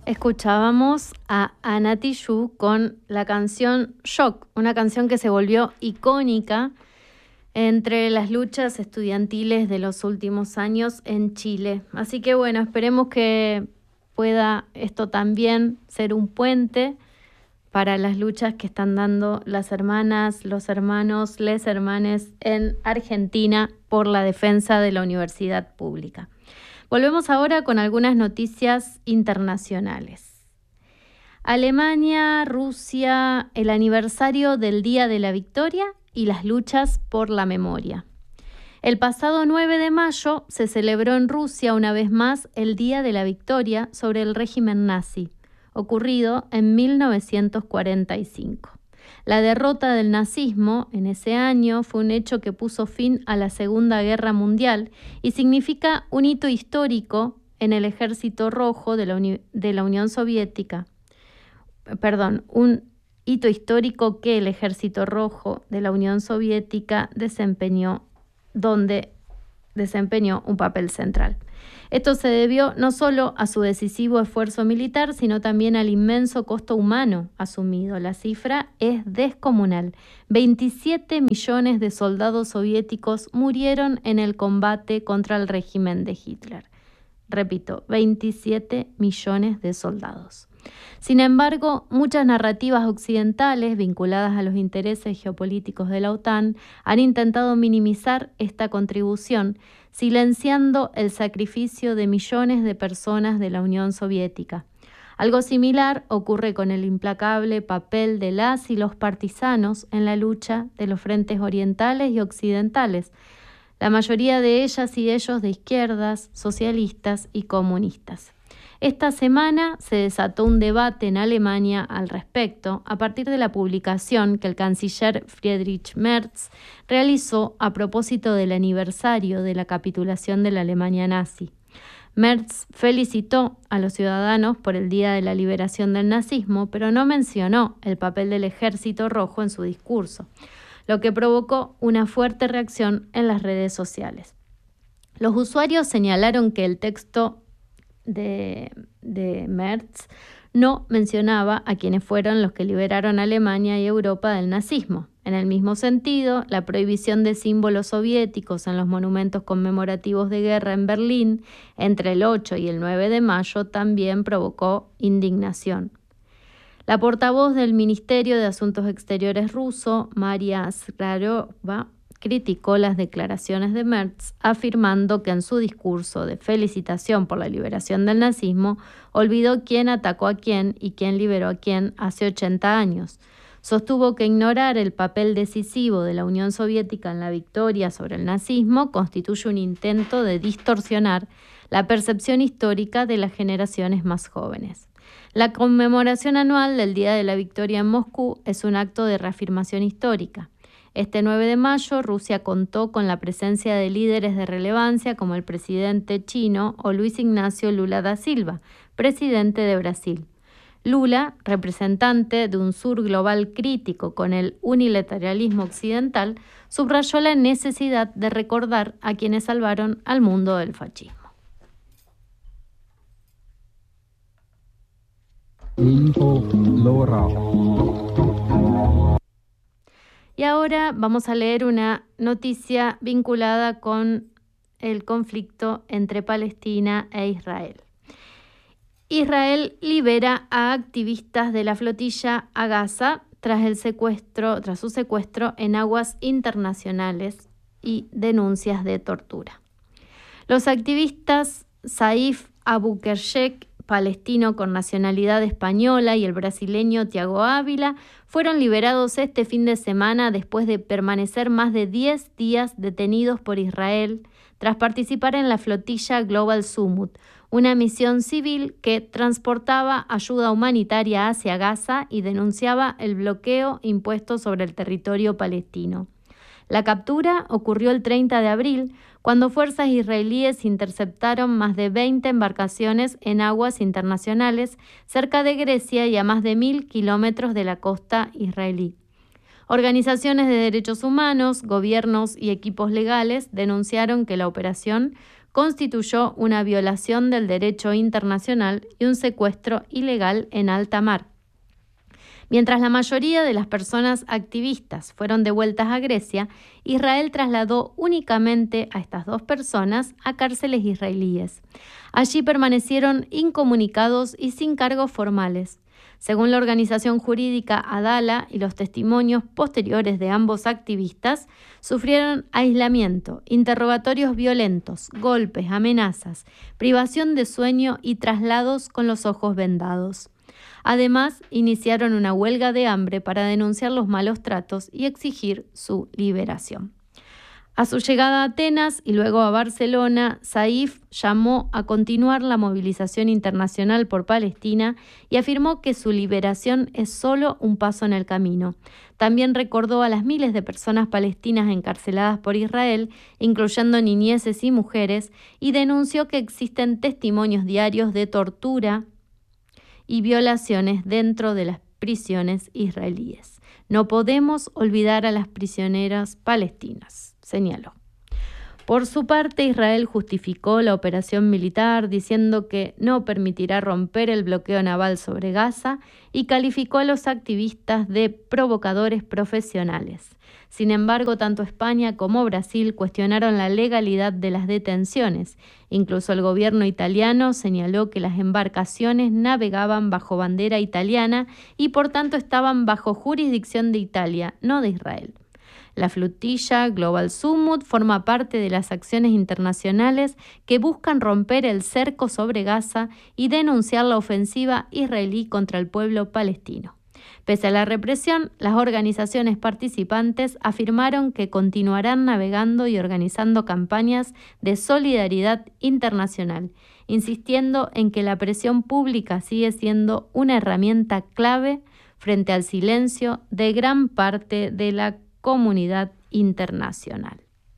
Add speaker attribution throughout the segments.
Speaker 1: Escuchábamos a Anna Tijoux con la canción Shock, una canción que se volvió icónica entre las luchas estudiantiles de los últimos años en Chile. Así que bueno, esperemos que pueda esto también ser un puente para las luchas que están dando las hermanas, los hermanos, les hermanes en Argentina por la defensa de la universidad pública. Volvemos ahora con algunas noticias internacionales. Alemania, Rusia, el aniversario del Día de la Victoria y las luchas por la memoria. El pasado 9 de mayo se celebró en Rusia una vez más el Día de la Victoria sobre el régimen nazi, ocurrido en 1945. La derrota del nazismo en ese año fue un hecho que puso fin a la Segunda Guerra Mundial y significa un hito histórico en el Ejército Rojo de la Unión Soviética. Un hito histórico que el Ejército Rojo de la Unión Soviética desempeñó un papel central. Esto se debió no solo a su decisivo esfuerzo militar, sino también al inmenso costo humano asumido. La cifra es descomunal. 27 millones de soldados soviéticos murieron en el combate contra el régimen de Hitler. Repito, 27 millones de soldados. Sin embargo, muchas narrativas occidentales vinculadas a los intereses geopolíticos de la OTAN han intentado minimizar esta contribución, silenciando el sacrificio de millones de personas de la Unión Soviética. Algo similar ocurre con el implacable papel de las y los partisanos en la lucha de los frentes orientales y occidentales, la mayoría de ellas y ellos de izquierdas, socialistas y comunistas. Esta semana se desató un debate en Alemania al respecto a partir de la publicación que el canciller Friedrich Merz realizó a propósito del aniversario de la capitulación de la Alemania nazi. Merz felicitó a los ciudadanos por el Día de la Liberación del Nazismo, pero no mencionó el papel del Ejército Rojo en su discurso, lo que provocó una fuerte reacción en las redes sociales. Los usuarios señalaron que el texto de Merz no mencionaba a quienes fueron los que liberaron a Alemania y Europa del nazismo. En el mismo sentido, la prohibición de símbolos soviéticos en los monumentos conmemorativos de guerra en Berlín entre el 8 y el 9 de mayo también provocó indignación. La portavoz del Ministerio de Asuntos Exteriores ruso, Maria Zakharova, criticó las declaraciones de Merz, afirmando que en su discurso de felicitación por la liberación del nazismo olvidó quién atacó a quién y quién liberó a quién hace 80 años. Sostuvo que ignorar el papel decisivo de la Unión Soviética en la victoria sobre el nazismo constituye un intento de distorsionar la percepción histórica de las generaciones más jóvenes. La conmemoración anual del Día de la Victoria en Moscú es un acto de reafirmación histórica. Este 9 de mayo, Rusia contó con la presencia de líderes de relevancia como el presidente chino o Luis Ignacio Lula da Silva, presidente de Brasil. Lula, representante de un sur global crítico con el unilateralismo occidental, subrayó la necesidad de recordar a quienes salvaron al mundo del fascismo. Y ahora vamos a leer una noticia vinculada con el conflicto entre Palestina e Israel. Israel libera a activistas de la flotilla a Gaza tras su secuestro en aguas internacionales y denuncias de tortura. Los activistas Saif Abu Kershek, palestino con nacionalidad española, y el brasileño Tiago Ávila fueron liberados este fin de semana después de permanecer más de 10 días detenidos por Israel tras participar en la flotilla Global Summit, una misión civil que transportaba ayuda humanitaria hacia Gaza y denunciaba el bloqueo impuesto sobre el territorio palestino. La captura ocurrió el 30 de abril, cuando fuerzas israelíes interceptaron más de 20 embarcaciones en aguas internacionales cerca de Grecia y a más de 1.000 kilómetros de la costa israelí. Organizaciones de derechos humanos, gobiernos y equipos legales denunciaron que la operación constituyó una violación del derecho internacional y un secuestro ilegal en alta mar. Mientras la mayoría de las personas activistas fueron devueltas a Grecia, Israel trasladó únicamente a estas 2 personas a cárceles israelíes. Allí permanecieron incomunicados y sin cargos formales. Según la organización jurídica Adala y los testimonios posteriores de ambos activistas, sufrieron aislamiento, interrogatorios violentos, golpes, amenazas, privación de sueño y traslados con los ojos vendados. Además, iniciaron una huelga de hambre para denunciar los malos tratos y exigir su liberación. A su llegada a Atenas y luego a Barcelona, Saif llamó a continuar la movilización internacional por Palestina y afirmó que su liberación es solo un paso en el camino. También recordó a las miles de personas palestinas encarceladas por Israel, incluyendo niñeces y mujeres, y denunció que existen testimonios diarios de tortura y violaciones dentro de las prisiones israelíes. No podemos olvidar a las prisioneras palestinas, señaló. Por su parte, Israel justificó la operación militar diciendo que no permitirá romper el bloqueo naval sobre Gaza y calificó a los activistas de provocadores profesionales. Sin embargo, tanto España como Brasil cuestionaron la legalidad de las detenciones. Incluso el gobierno italiano señaló que las embarcaciones navegaban bajo bandera italiana y por tanto estaban bajo jurisdicción de Italia, no de Israel. La flotilla Global Summit forma parte de las acciones internacionales que buscan romper el cerco sobre Gaza y denunciar la ofensiva israelí contra el pueblo palestino. Pese a la represión, las organizaciones participantes afirmaron que continuarán navegando y organizando campañas de solidaridad internacional, insistiendo en que la presión pública sigue siendo una herramienta clave frente al silencio de gran parte de la comunidad internacional.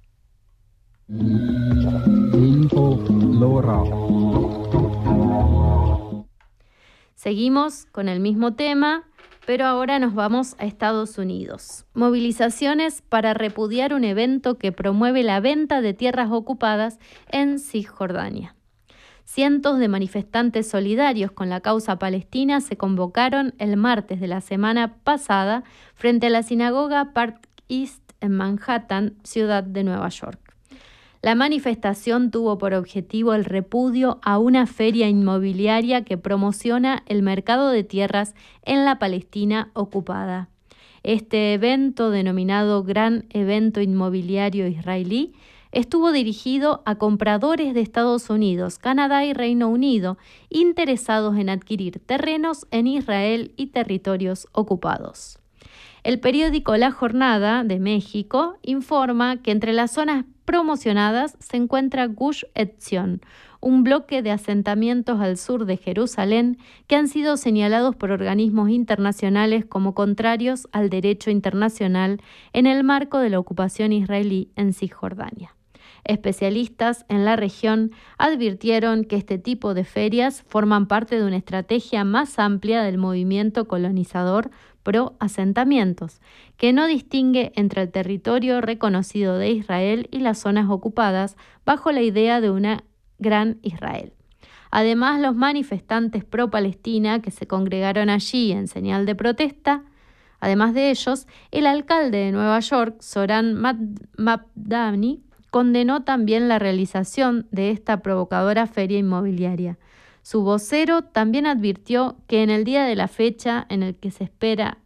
Speaker 1: Seguimos con el mismo tema, pero ahora nos vamos a Estados Unidos. Movilizaciones para repudiar un evento que promueve la venta de tierras ocupadas en Cisjordania. Cientos de manifestantes solidarios con la causa palestina se convocaron el martes de la semana pasada frente a la sinagoga Park East en Manhattan, ciudad de Nueva York. La manifestación tuvo por objetivo el repudio a una feria inmobiliaria que promociona el mercado de tierras en la Palestina ocupada. Este evento, denominado Gran Evento Inmobiliario Israelí, estuvo dirigido a compradores de Estados Unidos, Canadá y Reino Unido interesados en adquirir terrenos en Israel y territorios ocupados. El periódico La Jornada de México informa que entre las zonas promocionadas se encuentra Gush Etzion, un bloque de asentamientos al sur de Jerusalén que han sido señalados por organismos internacionales como contrarios al derecho internacional en el marco de la ocupación israelí en Cisjordania. Especialistas en la región advirtieron que este tipo de ferias forman parte de una estrategia más amplia del movimiento colonizador pro asentamientos, que no distingue entre el territorio reconocido de Israel y las zonas ocupadas bajo la idea de una gran Israel. Además, los manifestantes pro-Palestina que se congregaron allí en señal de protesta, además de ellos, el alcalde de Nueva York, Zohran Mamdani, condenó también la realización de esta provocadora feria inmobiliaria. Su vocero también advirtió que en el día de la fecha en el que se espera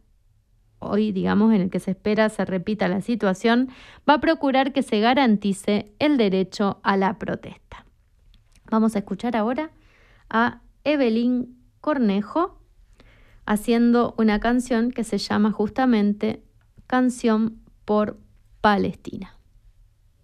Speaker 1: se repita la situación, va a procurar que se garantice el derecho a la protesta. Vamos a escuchar ahora a Evelyn Cornejo haciendo una canción que se llama justamente Canción por Palestina.